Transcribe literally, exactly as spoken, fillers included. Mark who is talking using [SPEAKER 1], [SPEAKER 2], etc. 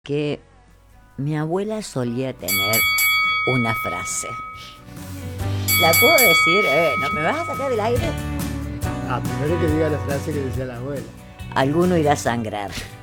[SPEAKER 1] Que mi abuela solía tener una frase. ¿La puedo decir? Eh, ¿no me vas a sacar del aire?
[SPEAKER 2] Ah, primero que diga la frase que decía la abuela.
[SPEAKER 1] Alguno irá a sangrar.